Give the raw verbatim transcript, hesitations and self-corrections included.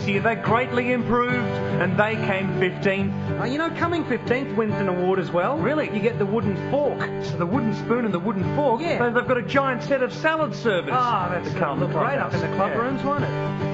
year. They greatly improved and they came fifteenth. Uh, you know, coming fifteenth wins an award as well. Really? You get the wooden fork. So the wooden spoon and the wooden fork. Yeah. So they've got a giant set of salad servers. Ah, that's to going come to look great up in the club Yeah. rooms, won't it?